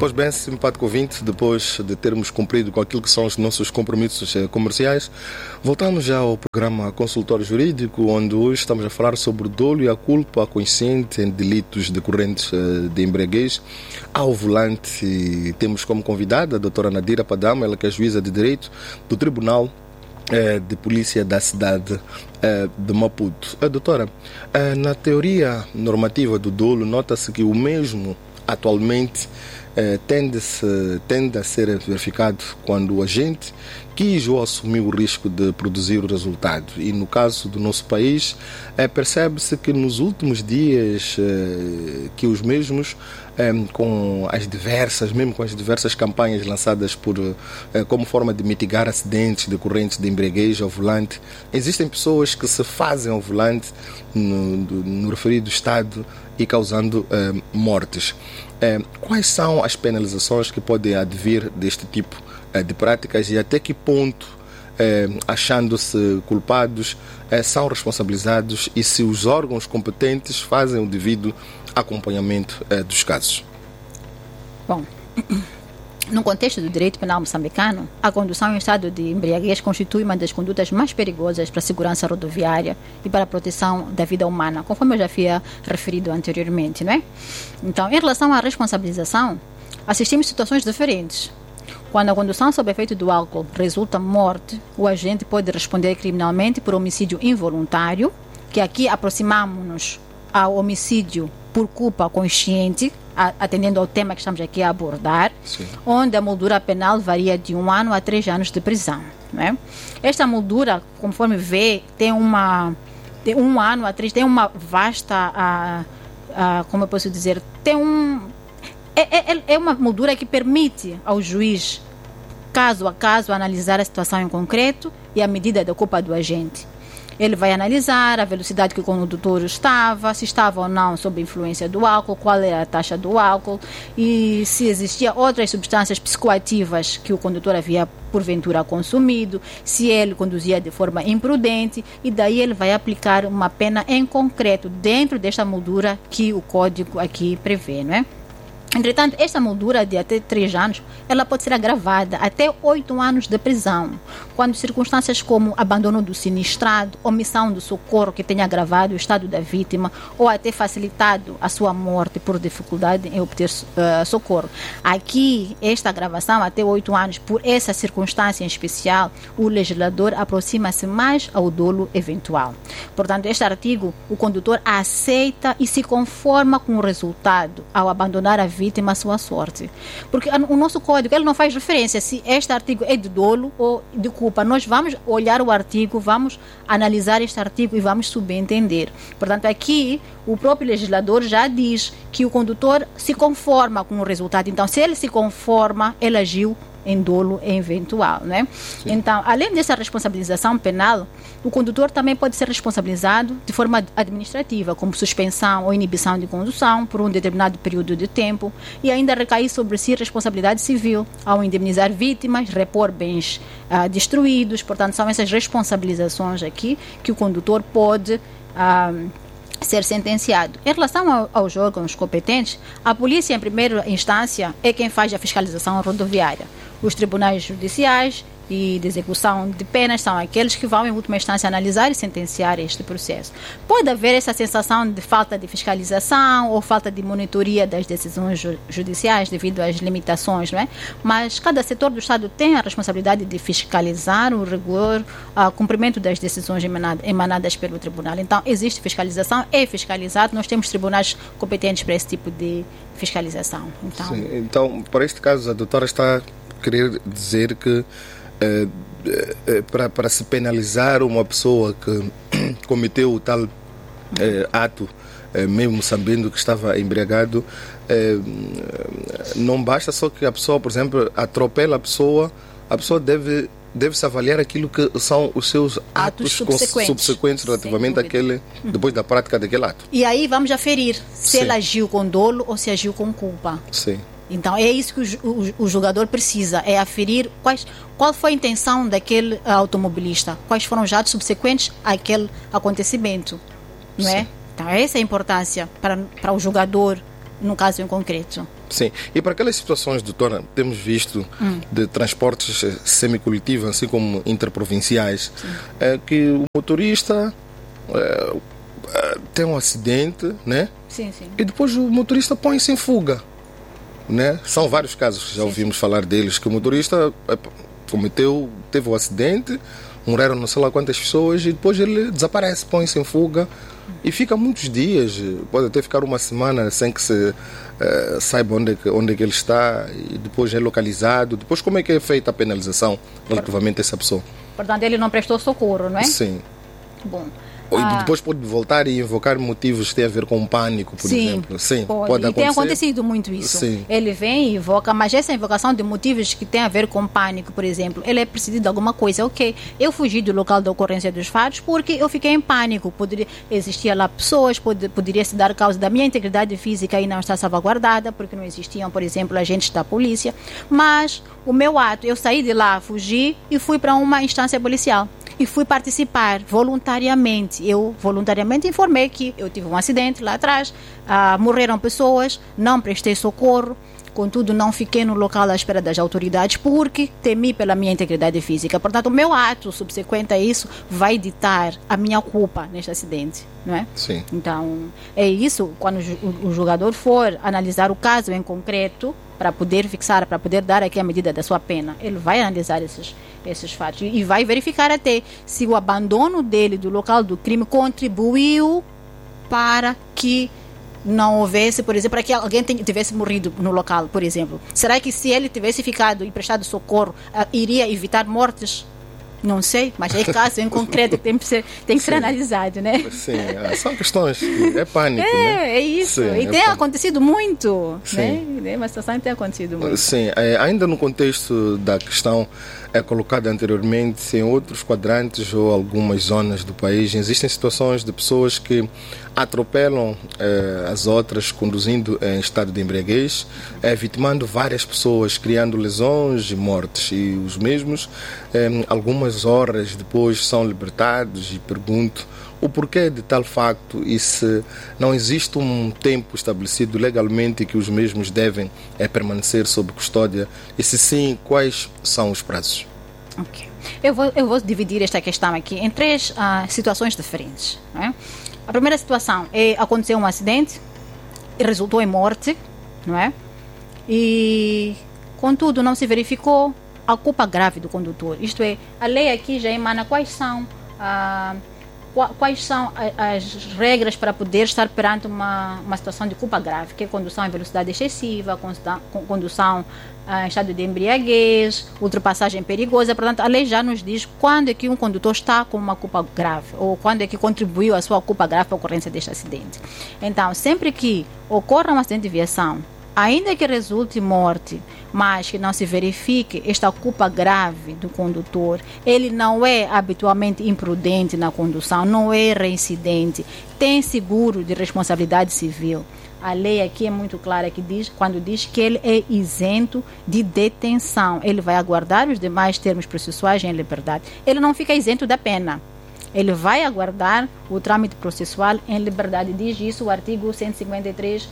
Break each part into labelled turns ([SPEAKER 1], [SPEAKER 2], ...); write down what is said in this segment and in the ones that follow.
[SPEAKER 1] Pois bem, simpático ouvinte, depois de termos cumprido com aquilo que são os nossos compromissos comerciais, voltamos já ao programa Consultório Jurídico, onde hoje estamos a falar sobre o dolo e a culpa consciente em delitos decorrentes de embriaguez ao volante. E temos como convidada a doutora Nadira Padama, ela que é juíza de Direito do Tribunal de Polícia da cidade de Maputo. Doutora, na teoria normativa do dolo, nota-se que o mesmo atualmente tende a ser verificado quando o agente quis ou assumiu o risco de produzir o resultado. E no caso do nosso país, percebe-se que nos últimos dias que os mesmos, com as diversas campanhas lançadas como forma de mitigar acidentes decorrentes de embriaguez ao volante, existem pessoas que se fazem ao volante no referido estado e causando mortes. Quais são as penalizações que podem advir deste tipo de práticas e até que ponto, achando-se culpados, são responsabilizados e se os órgãos competentes fazem o devido acompanhamento dos casos?
[SPEAKER 2] Bom, no contexto do direito penal moçambicano, a condução em estado de embriaguez constitui uma das condutas mais perigosas para a segurança rodoviária e para a proteção da vida humana, conforme eu já havia referido anteriormente, não é? Então, em relação à responsabilização, assistimos situações diferentes. Quando a condução sob efeito do álcool resulta morte, o agente pode responder criminalmente por homicídio involuntário, que aqui aproximamos-nos ao homicídio por culpa consciente, atendendo ao tema que estamos aqui a abordar. Sim. Onde a moldura penal varia de 1 ano a 3 anos de prisão, né? Esta moldura, conforme vê, tem de 1 ano a 3, tem uma vasta, como eu posso dizer, é uma moldura que permite ao juiz, caso a caso, analisar a situação em concreto e a medida da culpa do agente. Ele vai analisar a velocidade que o condutor estava, se estava ou não sob influência do álcool, qual era a taxa do álcool e se existia outras substâncias psicoativas que o condutor havia porventura consumido, se ele conduzia de forma imprudente, e daí ele vai aplicar uma pena em concreto dentro desta moldura que o código aqui prevê, não é? Entretanto, esta moldura de até 3 anos, ela pode ser agravada até 8 anos de prisão, quando circunstâncias como abandono do sinistrado, omissão do socorro que tenha agravado o estado da vítima ou até facilitado a sua morte por dificuldade em obter socorro. Aqui, esta agravação até 8 anos, por essa circunstância em especial, o legislador aproxima-se mais ao dolo eventual. Portanto, este artigo, o condutor aceita e se conforma com o resultado ao abandonar a vítima à sua sorte. Porque o nosso código, ele não faz referência se este artigo é de dolo ou de culpa. Nós vamos olhar o artigo, vamos analisar este artigo e vamos subentender. Portanto, aqui o próprio legislador já diz que o condutor se conforma com o resultado. Então, se ele se conforma, ele agiu em dolo eventual, né? Então, além dessa responsabilização penal, o condutor também pode ser responsabilizado de forma administrativa, como suspensão ou inibição de condução por um determinado período de tempo, e ainda recair sobre si responsabilidade civil ao indemnizar vítimas, repor bens destruídos. Portanto, são essas responsabilizações aqui que o condutor pode ser sentenciado. Em relação aos órgãos competentes, a polícia, em primeira instância, é quem faz a fiscalização rodoviária. Os tribunais judiciais e de execução de penas são aqueles que vão, em última instância, analisar e sentenciar este processo. Pode haver essa sensação de falta de fiscalização ou falta de monitoria das decisões judiciais devido às limitações, não é? Mas cada setor do Estado tem a responsabilidade de fiscalizar o rigor, o cumprimento das decisões emanadas pelo tribunal. Então, existe fiscalização, é fiscalizado, nós temos tribunais competentes para esse tipo de fiscalização.
[SPEAKER 1] Então, para este caso, a doutora está a querer dizer que para se penalizar uma pessoa que cometeu o tal ato, mesmo sabendo que estava embriagado, não basta só que a pessoa, por exemplo, atropela a pessoa deve-se avaliar aquilo que são os seus atos subsequentes relativamente àquele, depois da prática daquele ato.
[SPEAKER 2] E aí vamos aferir se ele agiu com dolo ou se agiu com culpa.
[SPEAKER 1] Sim.
[SPEAKER 2] Então, é isso que o julgador precisa, é aferir qual foi a intenção daquele automobilista, quais foram os atos subsequentes àquele acontecimento, não é? Então, essa é a importância para o julgador no caso em concreto.
[SPEAKER 1] Sim, e para aquelas situações, doutora, temos visto de transportes semicoletivos, assim como interprovinciais, que o motorista tem um acidente, né?
[SPEAKER 2] Sim.
[SPEAKER 1] E depois o motorista põe-se em fuga, né? São vários casos que já ouvimos falar deles, que o motorista teve um acidente, morreram não sei lá quantas pessoas e depois ele desaparece, põe-se em fuga e fica muitos dias, pode até ficar uma semana sem que se saiba onde é que ele está, e depois é localizado. Depois como é que é feita a penalização relativamente a essa pessoa?
[SPEAKER 2] Portanto, ele não prestou socorro, não é?
[SPEAKER 1] Sim.
[SPEAKER 2] Bom.
[SPEAKER 1] E depois pode voltar e invocar motivos que têm a ver com pânico, por exemplo. Sim, pode
[SPEAKER 2] e
[SPEAKER 1] acontecer.
[SPEAKER 2] tem acontecido muito isso.
[SPEAKER 1] Sim.
[SPEAKER 2] Ele vem e invoca, mas essa invocação de motivos que têm a ver com pânico, por exemplo, ele é precedido de alguma coisa. Ok, eu fugi do local da ocorrência dos fatos porque eu fiquei em pânico. Poderia existir lá pessoas, poderia se dar causa da minha integridade física e não estar salvaguardada, porque não existiam, por exemplo, agentes da polícia. Mas o meu ato, eu saí de lá, fugi e fui para uma instância policial. E fui participar voluntariamente. Eu voluntariamente informei que eu tive um acidente lá atrás, morreram pessoas, não prestei socorro, contudo não fiquei no local à espera das autoridades porque temi pela minha integridade física. Portanto, o meu ato subsequente a isso vai ditar a minha culpa neste acidente, não é?
[SPEAKER 1] Sim.
[SPEAKER 2] Então, é isso, quando o julgador for analisar o caso em concreto, para poder fixar, para poder dar aqui a medida da sua pena, ele vai analisar esses fatos e vai verificar até se o abandono dele do local do crime contribuiu para que não houvesse, por exemplo, para que alguém tivesse morrido no local, por exemplo. Será que se ele tivesse ficado e prestado socorro, iria evitar mortes? Não sei, mas é caso em concreto que tem que ser analisado, né?
[SPEAKER 1] Sim, são questões, é pânico, né?
[SPEAKER 2] É isso,
[SPEAKER 1] Sim,
[SPEAKER 2] e tem acontecido muito,
[SPEAKER 1] Sim.
[SPEAKER 2] né? É uma situação que tem acontecido muito.
[SPEAKER 1] Sim, ainda no contexto da questão colocada anteriormente, em outros quadrantes ou algumas zonas do país, existem situações de pessoas que atropelam as outras conduzindo em estado de embriaguez, vitimando várias pessoas, criando lesões e mortes, e os mesmos algumas horas depois são libertados. E pergunto o porquê de tal facto e se não existe um tempo estabelecido legalmente que os mesmos devem permanecer sob custódia, e se sim, quais são os prazos?
[SPEAKER 2] Ok. Eu vou dividir esta questão aqui em três situações diferentes, não é? A primeira situação aconteceu um acidente e resultou em morte, não é? E, contudo, não se verificou a culpa grave do condutor. Isto é, a lei aqui já emana quais são as regras para poder estar perante uma situação de culpa grave, que é condução em velocidade excessiva, condução em estado de embriaguez, ultrapassagem perigosa. Portanto, a lei já nos diz quando é que um condutor está com uma culpa grave ou quando é que contribuiu a sua culpa grave para a ocorrência deste acidente. Então, sempre que ocorra um acidente de viação, ainda que resulte morte, mas que não se verifique esta culpa grave do condutor, ele não é habitualmente imprudente na condução, não é reincidente, tem seguro de responsabilidade civil. A lei aqui é muito clara quando diz que ele é isento de detenção. Ele vai aguardar os demais termos processuais em liberdade. Ele não fica isento da pena. Ele vai aguardar o trâmite processual em liberdade. Diz isso o artigo 153,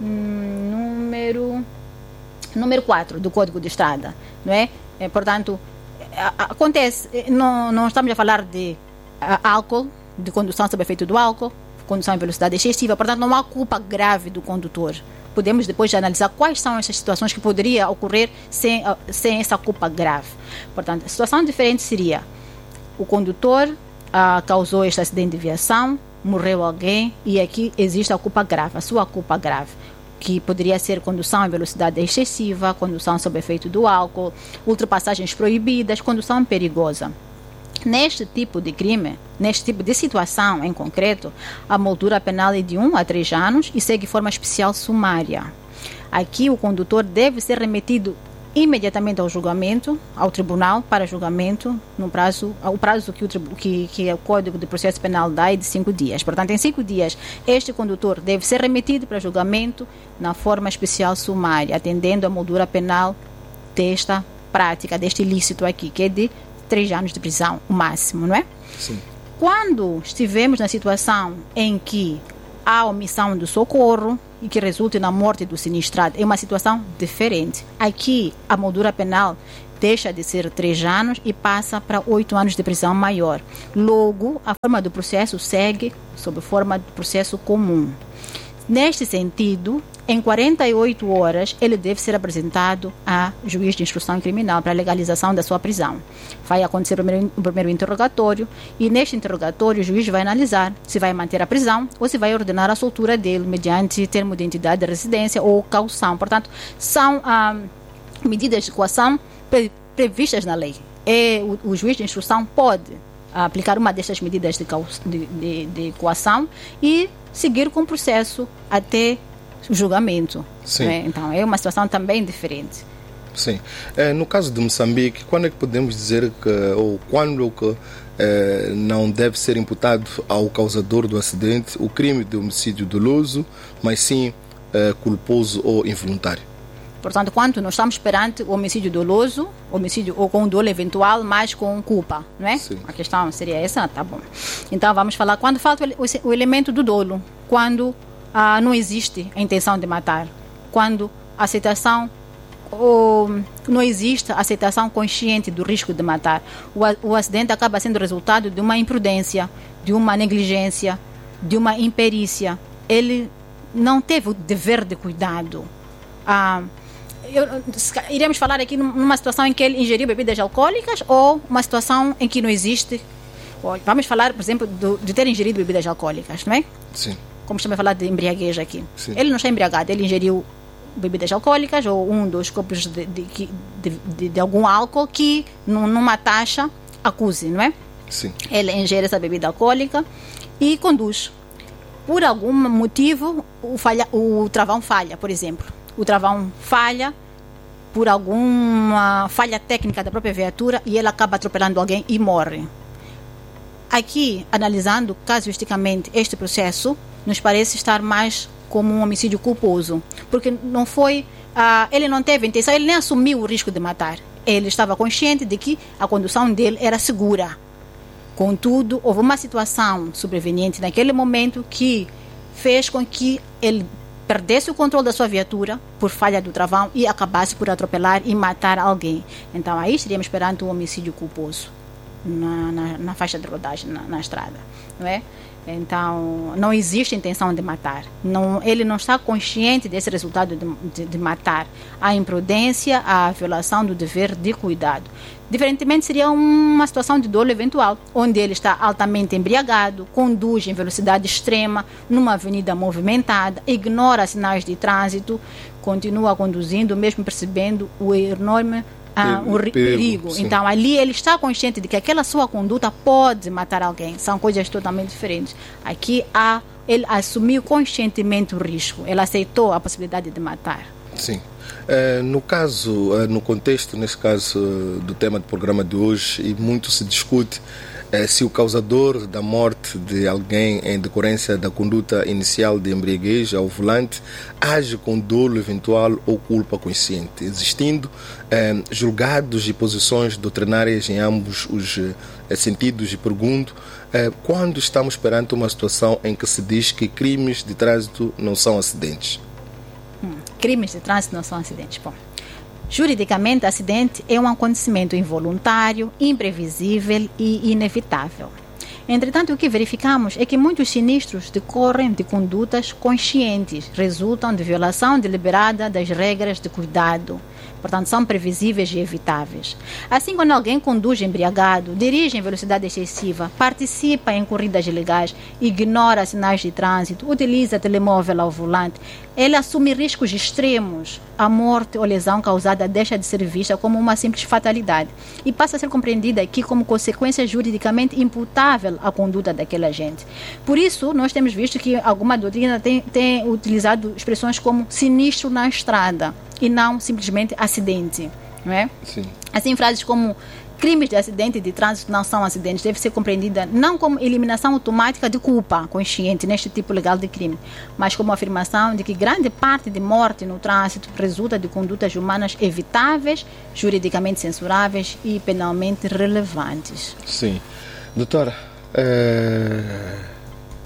[SPEAKER 2] número 4 do Código de Estrada, não é? Portanto, acontece, não estamos a falar de álcool, de condução sob efeito do álcool, condução em velocidade excessiva, portanto não há culpa grave do condutor. Podemos depois analisar quais são essas situações que poderiam ocorrer sem essa culpa grave. Portanto, a situação diferente seria o condutor causou este acidente de viação, morreu alguém e aqui existe a culpa grave, a sua culpa grave, que poderia ser condução em velocidade excessiva, condução sob efeito do álcool, ultrapassagens proibidas, condução perigosa. Neste tipo de crime, neste tipo de situação em concreto, a moldura penal é de 1 a 3 anos e segue forma especial sumária. Aqui o condutor deve ser remetido imediatamente ao julgamento, ao tribunal para julgamento, o prazo que o Código de Processo Penal dá é de 5 dias. Portanto, em 5 dias, este condutor deve ser remetido para julgamento na forma especial sumária, atendendo a moldura penal desta prática, deste ilícito aqui, que é de 3 anos de prisão, o máximo, não é?
[SPEAKER 1] Sim.
[SPEAKER 2] Quando estivermos na situação em que há omissão do socorro e que resulte na morte do sinistrado. É uma situação diferente. Aqui, a moldura penal deixa de ser 3 anos e passa para 8 anos de prisão maior. Logo, a forma do processo segue sob forma de processo comum. Neste sentido, em 48 horas, ele deve ser apresentado a juiz de instrução criminal para a legalização da sua prisão. Vai acontecer o primeiro interrogatório e neste interrogatório o juiz vai analisar se vai manter a prisão ou se vai ordenar a soltura dele mediante termo de identidade de residência ou caução. Portanto, são medidas de coação previstas na lei. O juiz de instrução pode aplicar uma destas medidas de coação e seguir com o processo até o julgamento. Né? Então, é uma situação também diferente.
[SPEAKER 1] Sim. No caso de Moçambique, quando é que podemos dizer que não deve ser imputado ao causador do acidente o crime de homicídio doloso, mas sim culposo ou involuntário?
[SPEAKER 2] Portanto, quando nós estamos perante o homicídio doloso, homicídio ou com dolo eventual, mas com culpa, não é?
[SPEAKER 1] Sim.
[SPEAKER 2] A questão seria essa? Tá bom. Então, vamos falar quando falta o elemento do dolo, quando não existe a intenção de matar, quando a aceitação ou não existe a aceitação consciente do risco de matar. O acidente acaba sendo resultado de uma imprudência, de uma negligência, de uma imperícia. Ele não teve o dever de cuidado. Iremos falar aqui numa situação em que ele ingeriu bebidas alcoólicas ou uma situação em que não existe. Vamos falar, por exemplo, de ter ingerido bebidas alcoólicas, não é?
[SPEAKER 1] Sim.
[SPEAKER 2] Como estamos a falar de embriaguez aqui.
[SPEAKER 1] Sim.
[SPEAKER 2] Ele não está embriagado, ele ingeriu bebidas alcoólicas ou 2 copos de algum álcool que numa taxa acuse, não é?
[SPEAKER 1] Sim.
[SPEAKER 2] Ele ingere essa bebida alcoólica e conduz. Por algum motivo, o travão falha, por exemplo. O travão falha por alguma falha técnica da própria viatura e ele acaba atropelando alguém e morre. Aqui, analisando casuisticamente este processo, nos parece estar mais como um homicídio culposo, porque não foi, ele não teve intenção, ele nem assumiu o risco de matar. Ele estava consciente de que a condução dele era segura. Contudo, houve uma situação sobreveniente naquele momento que fez com que ele perdesse o controle da sua viatura por falha do travão e acabasse por atropelar e matar alguém. Então, aí estaríamos perante um homicídio culposo na faixa de rodagem, na estrada, não é? Então, não existe intenção de matar. Ele não está consciente desse resultado de matar. A imprudência, a violação do dever de cuidado. Diferentemente, seria uma situação de dolo eventual, onde ele está altamente embriagado, conduz em velocidade extrema, numa avenida movimentada, ignora sinais de trânsito, continua conduzindo, mesmo percebendo o enorme perigo. Então, ali ele está consciente de que aquela sua conduta pode matar alguém. São coisas totalmente diferentes. Aqui, ele assumiu conscientemente o risco. Ele aceitou a possibilidade de matar.
[SPEAKER 1] Sim. No contexto, nesse caso, do tema do programa de hoje, e muito se discute se o causador da morte de alguém em decorrência da conduta inicial de embriaguez ao volante age com dolo eventual ou culpa consciente, existindo julgados e posições doutrinárias em ambos os sentidos. E pergunto, quando estamos perante uma situação em que se diz que crimes de trânsito não são acidentes?
[SPEAKER 2] Crimes de trânsito não são acidentes. Bom, juridicamente, acidente é um acontecimento involuntário, imprevisível e inevitável. Entretanto, o que verificamos é que muitos sinistros decorrem de condutas conscientes, resultam de violação deliberada das regras de cuidado. Portanto, são previsíveis e evitáveis. Assim, quando alguém conduz embriagado, dirige em velocidade excessiva, participa em corridas ilegais, ignora sinais de trânsito, utiliza telemóvel ao volante, ele assume riscos extremos. A morte ou lesão causada deixa de ser vista como uma simples fatalidade e passa a ser compreendida aqui como consequência juridicamente imputável à conduta daquele agente. Por isso, nós temos visto que alguma doutrina tem utilizado expressões como sinistro na estrada e não simplesmente acidente, não é?
[SPEAKER 1] Sim.
[SPEAKER 2] Assim, frases como crimes de acidente de trânsito não são acidentes deve ser compreendida não como eliminação automática de culpa consciente neste tipo legal de crime, mas como afirmação de que grande parte de morte no trânsito resulta de condutas humanas evitáveis, juridicamente censuráveis e penalmente relevantes.
[SPEAKER 1] Sim. Doutora,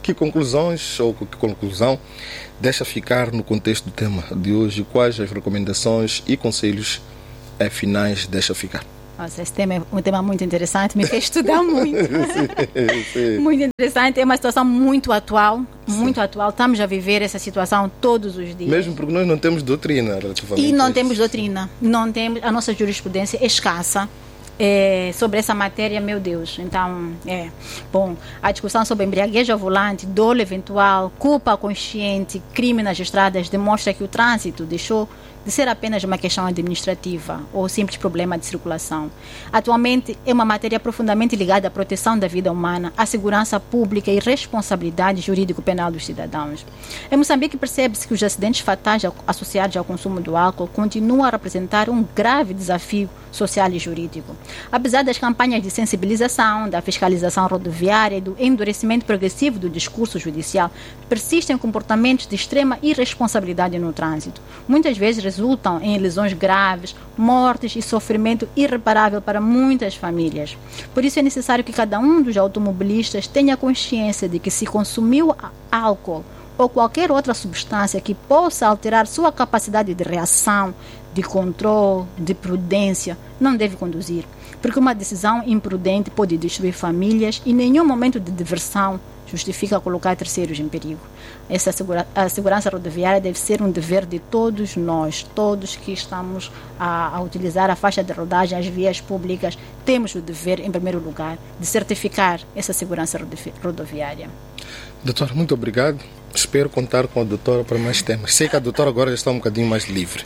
[SPEAKER 1] Que conclusões ou que conclusão deixa ficar no contexto do tema de hoje? Quais as recomendações e conselhos finais deixa ficar?
[SPEAKER 2] Nossa, esse tema é um tema muito interessante, me fez estudar muito.
[SPEAKER 1] Sim.
[SPEAKER 2] Muito interessante, é uma situação muito atual, muito atual. Estamos a viver essa situação todos os dias.
[SPEAKER 1] Mesmo porque nós não temos doutrina relativamente.
[SPEAKER 2] E não temos doutrina, não temos, a nossa jurisprudência é escassa. Sobre essa matéria, meu Deus. Então, bom, a discussão sobre embriaguez ao volante, dolo eventual, culpa consciente, crime nas estradas demonstra que o trânsito deixou de ser apenas uma questão administrativa ou simples problema de circulação. Atualmente, é uma matéria profundamente ligada à proteção da vida humana, à segurança pública e responsabilidade jurídico-penal dos cidadãos. Em Moçambique, percebe-se que os acidentes fatais associados ao consumo do álcool continuam a representar um grave desafio social e jurídico. Apesar das campanhas de sensibilização, da fiscalização rodoviária e do endurecimento progressivo do discurso judicial, persistem comportamentos de extrema irresponsabilidade no trânsito. Muitas vezes resultam em lesões graves, mortes e sofrimento irreparável para muitas famílias. Por isso é necessário que cada um dos automobilistas tenha consciência de que se consumiu álcool ou qualquer outra substância que possa alterar sua capacidade de reação, de controle, de prudência, não deve conduzir, porque uma decisão imprudente pode destruir famílias e nenhum momento de diversão justifica colocar terceiros em perigo. A segurança rodoviária deve ser um dever de todos nós, todos que estamos a utilizar a faixa de rodagem, as vias públicas, temos o dever, em primeiro lugar, de certificar essa segurança rodoviária.
[SPEAKER 1] Doutor, muito obrigado. Espero contar com a doutora para mais temas. Sei que a doutora agora já está um bocadinho mais livre.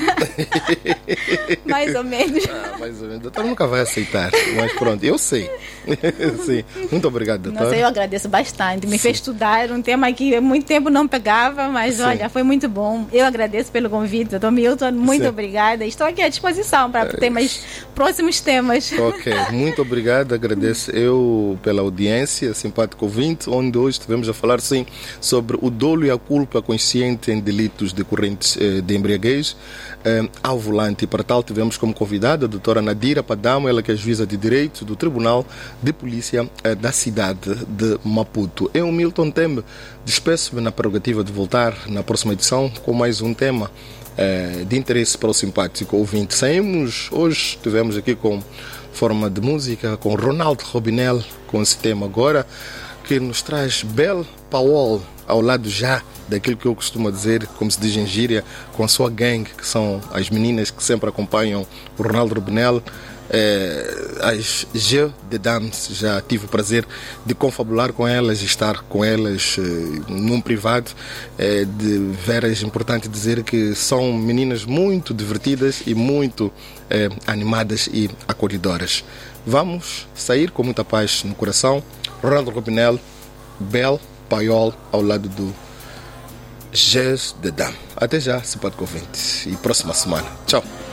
[SPEAKER 2] Mais ou menos.
[SPEAKER 1] Mais ou menos. A doutora nunca vai aceitar, mas pronto, eu sei. Sim. Muito obrigado, doutora.
[SPEAKER 2] Nossa, eu agradeço bastante. Me fez estudar um tema que há muito tempo não pegava, mas olha, foi muito bom. Eu agradeço pelo convite, doutor Milton. Muito obrigada. Estou aqui à disposição para ter mais próximos temas.
[SPEAKER 1] Ok, muito obrigado. Agradeço eu pela audiência, simpático ouvinte, onde hoje estivemos a falar, sim, sobre o dolo e a culpa consciente em delitos decorrentes de embriaguez ao volante. E para tal tivemos como convidada a doutora Nadira Padamo, ela que é juíza de direito do Tribunal de Polícia da cidade de Maputo. Eu, Milton Tembe, despeço-me na prerrogativa de voltar na próxima edição com mais um tema de interesse para o simpático ouvinte. Saímos, hoje estivemos aqui com forma de música, com Ronaldo Robinel, com esse tema agora, que nos traz Bel Powell, ao lado já daquilo que eu costumo dizer, como se diz em gíria, com a sua gangue, que são as meninas que sempre acompanham o Ronaldo Robinel, as G de Dames. Já tive o prazer de confabular com elas, estar com elas num privado. De veras importante dizer que são meninas muito divertidas e muito animadas e acolhedoras. Vamos sair com muita paz no coração. Ronaldo Robinel, Bel Paiol, ao lado do Jazz de Dame. Até já, simpático ouvinte, e próxima semana. Tchau.